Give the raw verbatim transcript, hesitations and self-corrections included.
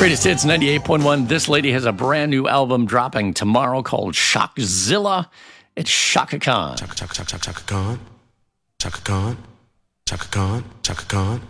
Greatest Hits ninety-eight point one. This lady has a brand new album dropping tomorrow called Shockzilla. It's Chaka Khan. Chaka, Chaka, Chaka, Chaka Khan. Chaka Khan. Chaka Khan. Chaka Khan.